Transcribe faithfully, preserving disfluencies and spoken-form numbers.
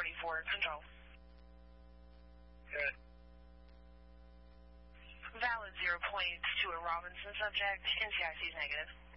forty-four, control. Good. Valid zero point to a Robinson subject, N C I C is negative.